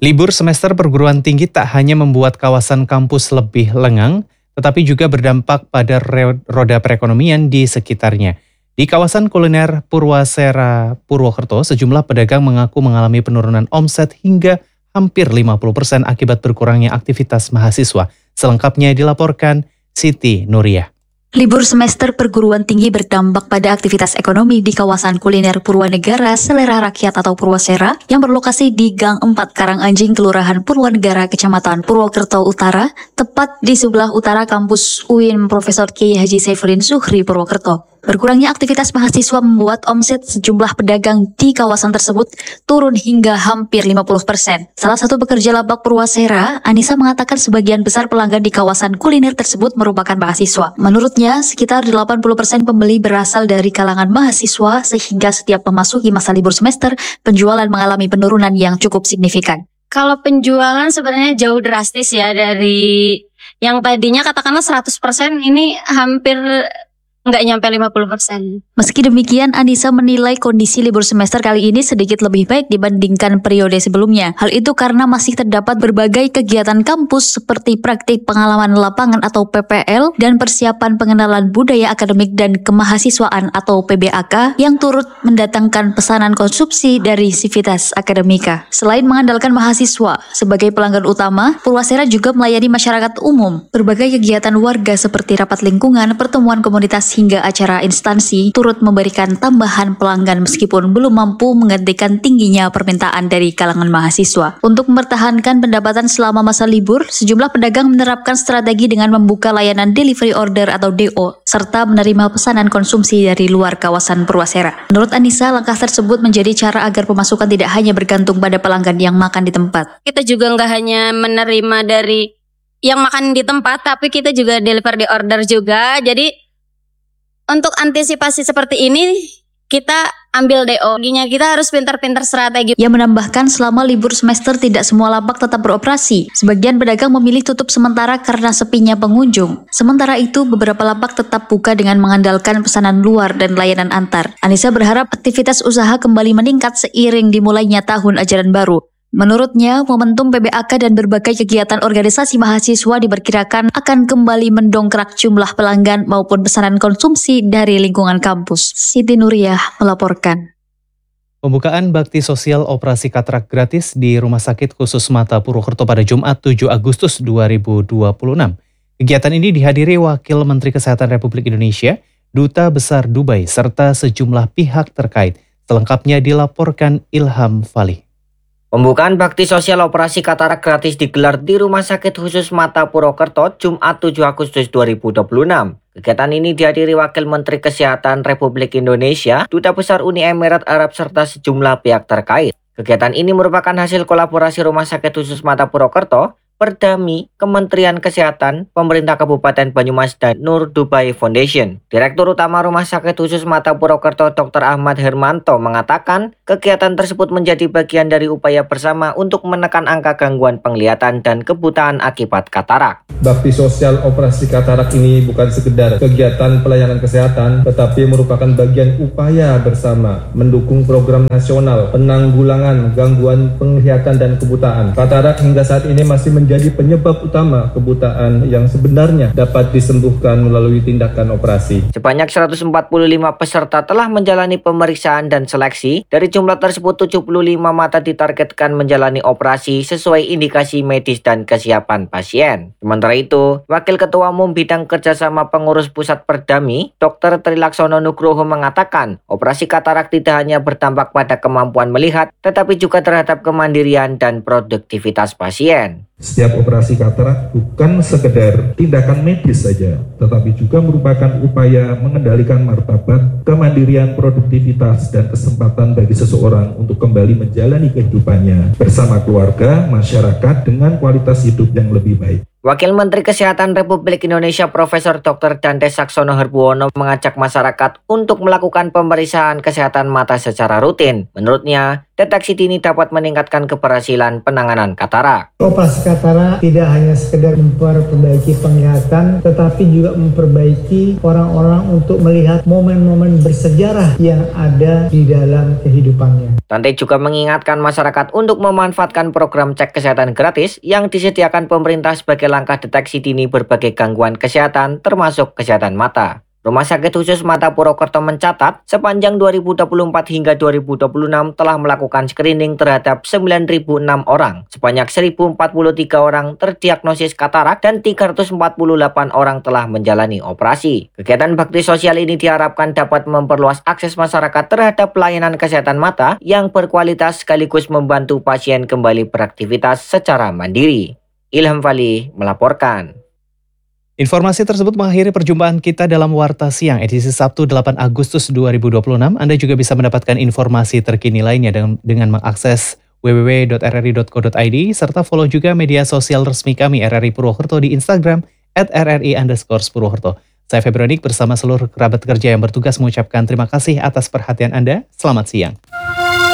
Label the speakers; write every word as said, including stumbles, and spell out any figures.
Speaker 1: Libur semester perguruan tinggi tak hanya membuat kawasan kampus lebih lengang, tetapi juga berdampak pada roda perekonomian di sekitarnya. Di kawasan kuliner Purwasera, Purwokerto, sejumlah pedagang mengaku mengalami penurunan omset hingga hampir lima puluh persen akibat berkurangnya aktivitas mahasiswa. Selengkapnya dilaporkan Siti Nuriyah.
Speaker 2: Libur semester perguruan tinggi berdampak pada aktivitas ekonomi di kawasan kuliner Purwanegara Selera Rakyat atau Purwasera yang berlokasi di Gang empat Karanganjing, Kelurahan Purwanegara, Kecamatan Purwokerto Utara, tepat di sebelah utara kampus U I N Profesor Kiai Haji Saifuddin Zuhri Purwokerto. Berkurangnya aktivitas mahasiswa membuat omset sejumlah pedagang di kawasan tersebut turun hingga hampir lima puluh persen. Salah satu pekerja lapak Purwasera, Anissa, mengatakan sebagian besar pelanggan di kawasan kuliner tersebut merupakan mahasiswa. Menurutnya, sekitar delapan puluh persen pembeli berasal dari kalangan mahasiswa sehingga setiap memasuki masa libur semester, penjualan mengalami penurunan yang cukup signifikan.
Speaker 3: Kalau penjualan sebenarnya jauh drastis ya, dari yang tadinya katakanlah seratus persen ini hampir nggak nyampe lima puluh persen.
Speaker 2: Meski demikian, Anissa menilai kondisi libur semester kali ini sedikit lebih baik dibandingkan periode sebelumnya. Hal itu karena masih terdapat berbagai kegiatan kampus seperti praktik pengalaman lapangan atau P P L dan persiapan pengenalan budaya akademik dan kemahasiswaan atau P B A K yang turut mendatangkan pesanan konsumsi dari Civitas Akademika. Selain mengandalkan mahasiswa sebagai pelanggan utama, Purwasera juga melayani masyarakat umum. Berbagai kegiatan warga seperti rapat lingkungan, pertemuan komunitas hingga acara instansi turut memberikan tambahan pelanggan meskipun belum mampu menggantikan tingginya permintaan dari kalangan mahasiswa. Untuk mempertahankan pendapatan selama masa libur, sejumlah pedagang menerapkan strategi dengan membuka layanan delivery order atau D O serta menerima pesanan konsumsi dari luar kawasan Purwasera. Menurut Anissa, langkah tersebut menjadi cara agar pemasukan tidak hanya bergantung pada pelanggan yang makan di tempat.
Speaker 3: Kita juga nggak hanya menerima dari yang makan di tempat, tapi kita juga deliver di order juga. Jadi untuk antisipasi seperti ini, kita ambil D O-nya, kita harus pintar-pintar strategi.
Speaker 2: Ia menambahkan selama libur semester tidak semua lapak tetap beroperasi. Sebagian pedagang memilih tutup sementara karena sepinya pengunjung. Sementara itu, beberapa lapak tetap buka dengan mengandalkan pesanan luar dan layanan antar. Anissa berharap aktivitas usaha kembali meningkat seiring dimulainya tahun ajaran baru. Menurutnya, momentum P B A K dan berbagai kegiatan organisasi mahasiswa diperkirakan akan kembali mendongkrak jumlah pelanggan maupun pesanan konsumsi dari lingkungan kampus. Siti Nuriyah melaporkan.
Speaker 1: Pembukaan bakti sosial operasi katarak gratis di Rumah Sakit Khusus Mata Purwokerto pada Jumat tujuh Agustus dua ribu dua puluh enam. Kegiatan ini dihadiri Wakil Menteri Kesehatan Republik Indonesia, Duta Besar Dubai, serta sejumlah pihak terkait. Selengkapnya dilaporkan Ilham Falih.
Speaker 4: Pembukaan bakti sosial operasi katarak gratis digelar di Rumah Sakit Khusus Mata Purwokerto Jumat tujuh Agustus dua ribu dua puluh enam. Kegiatan ini dihadiri Wakil Menteri Kesehatan Republik Indonesia, Duta Besar Uni Emirat Arab serta sejumlah pihak terkait. Kegiatan ini merupakan hasil kolaborasi Rumah Sakit Khusus Mata Purwokerto, Perdami, Kementerian Kesehatan, Pemerintah Kabupaten Banyumas, dan Nur Dubai Foundation. Direktur Utama Rumah Sakit Khusus Mata Purwokerto Doktor Ahmad Hermanto mengatakan, kegiatan tersebut menjadi bagian dari upaya bersama untuk menekan angka gangguan penglihatan dan kebutaan akibat katarak.
Speaker 5: Bakti sosial operasi katarak ini bukan sekedar kegiatan pelayanan kesehatan, tetapi merupakan bagian upaya bersama mendukung program nasional penanggulangan gangguan penglihatan dan kebutaan. Katarak hingga saat ini masih menjadi menjadi penyebab utama kebutaan yang sebenarnya dapat disembuhkan melalui tindakan operasi.
Speaker 4: Sebanyak seratus empat puluh lima peserta telah menjalani pemeriksaan dan seleksi. Dari jumlah tersebut, tujuh puluh lima mata ditargetkan menjalani operasi sesuai indikasi medis dan kesiapan pasien. Sementara itu, Wakil Ketua Umum Bidang Kerjasama Pengurus Pusat Perdami, Dokter Trilaksono Nugroho mengatakan, operasi katarak tidak hanya berdampak pada kemampuan melihat, tetapi juga terhadap kemandirian dan produktivitas pasien.
Speaker 5: Setiap operasi katarak bukan sekedar tindakan medis saja, tetapi juga merupakan upaya mengendalikan martabat, kemandirian, produktivitas, dan kesempatan bagi seseorang untuk kembali menjalani kehidupannya bersama keluarga, masyarakat dengan kualitas hidup yang lebih baik.
Speaker 4: Wakil Menteri Kesehatan Republik Indonesia Profesor Doktor Dante Saxono Herbuwono mengajak masyarakat untuk melakukan pemeriksaan kesehatan mata secara rutin. Menurutnya, deteksi dini dapat meningkatkan keberhasilan penanganan katarak.
Speaker 6: Operasi katarak tidak hanya sekedar memperbaiki penglihatan, tetapi juga memperbaiki orang-orang untuk melihat momen-momen bersejarah yang ada di dalam kehidupannya.
Speaker 4: Dante juga mengingatkan masyarakat untuk memanfaatkan program cek kesehatan gratis yang disediakan pemerintah sebagai langkah deteksi dini berbagai gangguan kesehatan termasuk kesehatan mata. Rumah Sakit Khusus Mata Purwokerto mencatat sepanjang dua ribu dua puluh empat hingga dua ribu dua puluh enam telah melakukan screening terhadap sembilan ribu enam orang. Sebanyak seribu empat puluh tiga orang terdiagnosis katarak dan tiga ratus empat puluh delapan orang telah menjalani operasi. Kegiatan bakti sosial ini diharapkan dapat memperluas akses masyarakat terhadap pelayanan kesehatan mata yang berkualitas sekaligus membantu pasien kembali beraktivitas secara mandiri. Ilham Fali melaporkan.
Speaker 1: Informasi tersebut mengakhiri perjumpaan kita dalam Warta Siang edisi Sabtu delapan Agustus dua ribu dua puluh enam. Anda juga bisa mendapatkan informasi terkini lainnya dengan, dengan mengakses w w w titik r r i titik co titik i d serta follow juga media sosial resmi kami R R I Purwokerto di Instagram at r r i underscore Purwokerto. Saya Febronik bersama seluruh kerabat kerja yang bertugas mengucapkan terima kasih atas perhatian Anda. Selamat siang.